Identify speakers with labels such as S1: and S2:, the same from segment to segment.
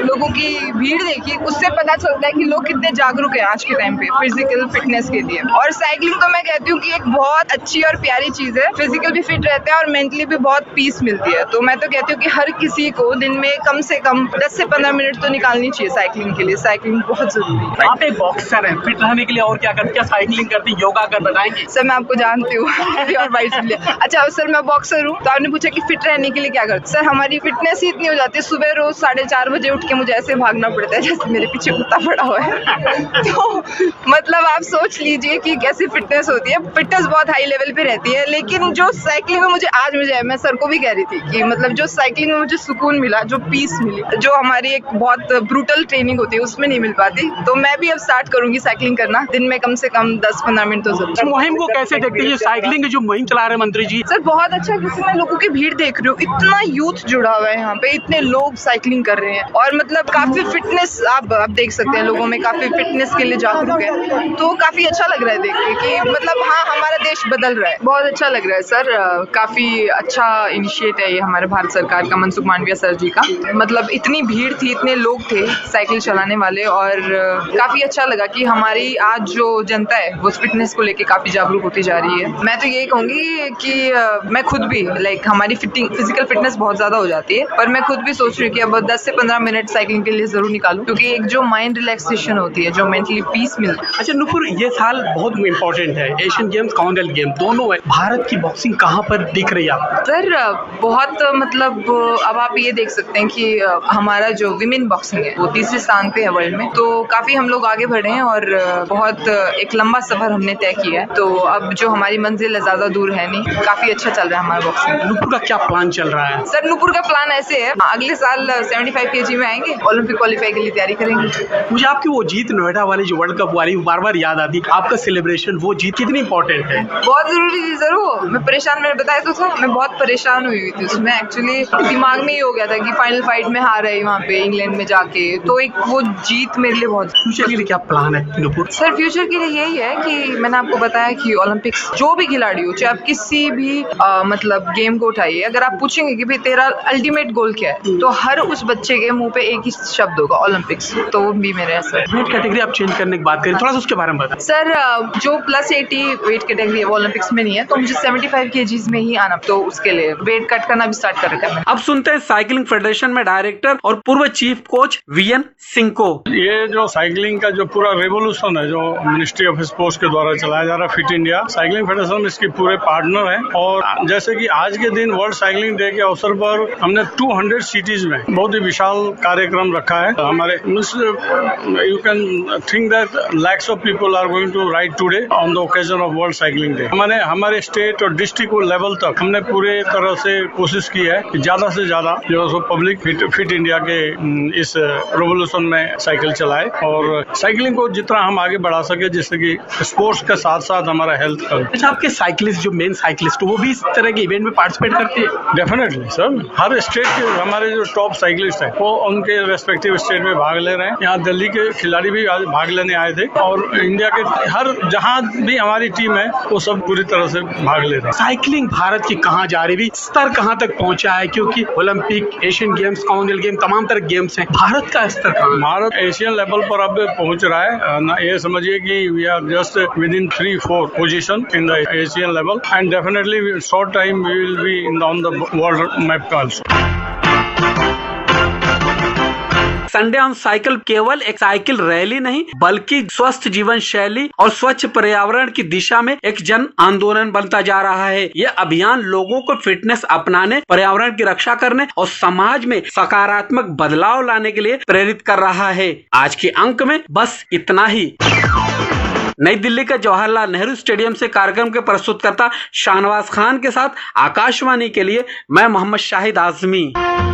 S1: लोगों की भीड़ देखी, उससे पता चलता है कि लोग कितने जागरूक हैं आज के टाइम पे फिजिकल फिटनेस के लिए। और साइकिलिंग तो मैं कहती हूँ कि एक बहुत अच्छी और प्यारी चीज है। फिजिकल भी फिट रहता है और मेंटली भी बहुत पीस मिलती है। तो मैं तो कहती हूँ कि हर किसी को दिन में कम से कम 10 से 15 मिनट तो निकालनी चाहिए साइकिलिंग के लिए। साइकिलिंग बहुत जरूरी है।
S2: आप एक बॉक्सर हैं, फिट रहने के लिए और क्या करते हैं? साइकिलिंग करती, योगा कर, बताएंगे?
S1: सर मैं आपको जानती हूँ और भाई सुन लिया। अच्छा सर मैं बॉक्सर हूँ, तो आपने पूछा कि फिट रहने के लिए क्या करते? सर हमारी फिटनेस ही इतनी हो जाती है, सुबह रोज 4:30 बजे उठ के मुझे ऐसे भागना पड़ता है जैसे मेरे पीछे कुत्ता पड़ा हुआ है। तो मतलब आप सोच लीजिए कि कैसी फिटनेस होती है। फिटनेस बहुत हाई लेवल पे रहती है, लेकिन जो साइकिलिंग में मुझे मैं सर को भी कह रही थी कि मतलब जो साइकिलिंग में मुझे सुकून मिला, जो पीस मिली, जो हमारी एक बहुत ब्रूटल ट्रेनिंग होती है उसमें नहीं मिल पाती। तो मैं भी अब स्टार्ट करूंगी साइकिलिंग करना, दिन में कम से कम 10-15 मिनट तो जरूर।
S2: मुहिम को कैसे देखते हैं? साइकिलिंग की जो मुहिम चला रहे मंत्री जी।
S1: सर बहुत अच्छा, क्योंकि मैं लोगों की भीड़ देख रही हूँ, इतना यूथ जुड़ा हुआ है यहाँ पे, इतने लोग साइकिलिंग कर रहे हैं और मतलब काफी फिटनेस आप देख सकते हैं लोगों में, काफी फिटनेस के लिए जागरूक है। तो काफी अच्छा लग रहा है देख के कि मतलब हाँ हमारा देश बदल रहा है। बहुत अच्छा लग रहा है सर, काफी अच्छा इनिशिएट है ये हमारे भारत सरकार का, मनसुख मांडविया सर जी का। मतलब इतनी भीड़ थी, इतने लोग थे साइकिल चलाने वाले और काफी अच्छा लगा कि हमारी आज जो जनता है वो फिटनेस को लेके काफी जागरूक होती जा रही है। मैं तो यही कहूंगी कि मैं खुद भी हमारी फिजिकल फिटनेस बहुत ज्यादा हो जाती है, पर मैं खुद भी सोच रही हूँ कि अब 10 से 15 मिनट साइकिलिंग के लिए जरूर निकालूं, क्योंकि एक जो माइंड रिलैक्सेशन होती है, जो मेंटली पीस मिलती है।
S2: अच्छा नुपुर, ये साल बहुत इम्पोर्टेंट है, एशियन गेम्स, कॉमनवेल्थ गेम दोनों है। भारत की बॉक्सिंग कहाँ पर दिख रही है आपको?
S1: सर बहुत मतलब अब आप ये देख सकते हैं कि हमारा जो विमेन बॉक्सिंग है वो 3रे स्थान पे है वर्ल्ड में। तो काफी हम लोग आगे बढ़े हैं और बहुत एक लंबा सफर हमने तय किया है। तो अब जो हमारी मंजिल है ज्यादा दूर है नहीं, काफी अच्छा चल रहा है हमारा बॉक्सिंग।
S2: नुपुर का क्या प्लान चल रहा है?
S1: सर नुपुर का प्लान ऐसे है, अगले साल 75 kg में आएंगे, ओलंपिक क्वालिफाई के लिए तैयारी करेंगे।
S2: मुझे आपकी वो जीत नोएडा वाली जो वर्ल्ड कप वाली बार बार याद आती, आपका सेलिब्रेशन, वो जीत कितनी इंपॉर्टेंट है?
S1: बहुत जरूरी थी सर वो। मैं परेशान, मैंने बताया तो था, मैं बहुत परेशान हुई थी उसमें। एक्चुअली दिमाग में ही हो गया था कि फाइनल फाइट में हार रही वहाँ पे इंग्लैंड में जाके, तो एक वो जीत मेरे लिए बहुत।
S2: फ्यूचर के लिए क्या प्लान है नुपुर?
S1: सर फ्यूचर के लिए यही है कि मैंने आपको बताया कि ओलंपिक्स जो भी खिलाड़ी हो, चाहे आप किसी भी मतलब गेम को उठाइए, अगर आप पूछेंगे कि भाई तेरा अल्टीमेट गोल क्या है, तो हर उस बच्चे के मुंह पे एक ही शब्द होगा, ओलंपिक्स। तो वो भी मेरे ऐसा।
S2: वेट कैटेगरी आप चेंज करने की बात करें, थोड़ा सा उसके बारे में बताएं।
S1: सर जो +80 वेट कैटेगरी है वो ओलंपिक्स में नहीं है, तो मुझे 75 kg में ही आना, तो उसके लिए वेट कट करना भी स्टार्ट कर रखा है।
S2: अब सुनते हैं साइकिलिंग फेडरेशन में डायरेक्टर और पूर्व चीफ कोच वीएन सिंह को।
S3: ये जो साइकिलिंग का जो पूरा रेवोल्यूशन है, जो मिनिस्ट्री ऑफ स्पोर्ट्स के द्वारा चलाया जा रहा है, फिट इंडिया साइकिलिंग फेडरेशन इसके पूरे पार्टनर है। और जैसे कि आज के दिन वर्ल्ड साइकिलिंग डे के अवसर पर हमने 200 सिटीज में बहुत ही विशाल कार्यक्रम रखा है। हमारे you can think that lakhs of people are going to ride today on the occasion of world cycling day. हमारे स्टेट और डिस्ट्रिक्ट लेवल तक हमने पूरे तरह से कोशिश की है कि ज्यादा से ज्यादा जो सो पब्लिक फिट इंडिया के इस रेवोल्यूशन में साइकिल चलाए और साइकिलिंग को जितना हम आगे बढ़ा सके, जिससे कि स्पोर्ट्स के साथ साथ हमारा हेल्थ का।
S2: अच्छा, आपके साइकिलिस्ट जो मेन साइकिलिस्ट वो भी इस तरह के इवेंट में पार्टिसिपेट करते हैं?
S3: डेफिनेटली सर, हर स्टेट के हमारे जो टॉप साइकिलिस्ट हैं वो उनके रेस्पेक्टिव स्टेट में भाग ले रहे हैं। यहाँ दिल्ली के खिलाड़ी भी आज भाग लेने आए थे और इंडिया के हर जहाँ भी हमारी टीम है वो सब पूरी तरह से भाग ले रहे हैं।
S2: साइकिलिंग भारत की कहाँ जा रही है, स्तर कहाँ तक पहुँचा है? क्योंकि Olympic, Asian games, Commonwealth game, तमाम तरह गेम्स हैं, भारत का स्तर कहाँ?
S3: भारत एशियन लेवल पर अब पहुँच रहा है। ये समझिए कि we are just with in 3-4 position in the Asian level and definitely short time we will be in on the world map also.
S2: Sunday on cycle केवल एक साइकिल रैली नहीं, बल्कि स्वस्थ जीवन शैली और स्वच्छ पर्यावरण की दिशा में एक जन आंदोलन बनता जा रहा है। यह अभियान लोगों को फिटनेस अपनाने, पर्यावरण की रक्षा करने और समाज में सकारात्मक बदलाव लाने के लिए प्रेरित कर रहा है। आज के अंक में बस इतना ही। नई दिल्ली के जवाहरलाल नेहरू स्टेडियम से कार्यक्रम के प्रस्तुतकर्ता शाहनवाज खान के साथ आकाशवाणी के लिए मैं मोहम्मद शाहिद आजमी।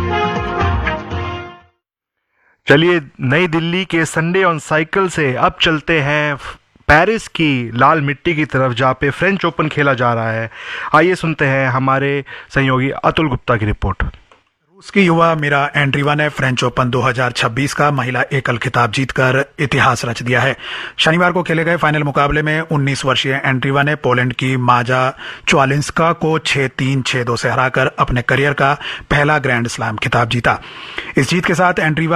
S4: चलिए, नई दिल्ली के संडे ऑन साइकिल से अब चलते हैं पेरिस की लाल मिट्टी की तरफ, जहाँ पे फ्रेंच ओपन खेला जा रहा है। आइए सुनते हैं हमारे सहयोगी अतुल गुप्ता की रिपोर्ट।
S5: रूस की युवा मिरा एंड्रीवा ने फ्रेंच ओपन 2026 का महिला एकल खिताब जीतकर इतिहास रच दिया है। शनिवार को खेले गए फाइनल मुकाबले में 19 वर्षीय एंड्रीवा ने पोलैंड की माजा च्वालिंस्का को 6-3, 6-2 से हराकर अपने करियर का पहला ग्रैंड स्लैम खिताब जीता। इस जीत के साथ एंड्रीवा